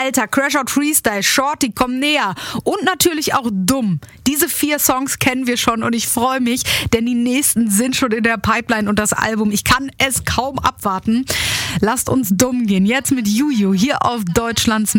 Alter, Crashout Freestyle, Shorty, komm näher und natürlich auch Dumm. Diese 4 Songs kennen wir schon und ich freue mich, denn die nächsten sind schon in der Pipeline und das Album. Ich kann es kaum abwarten. Lasst uns dumm gehen. Jetzt mit Juju hier auf Deutschlands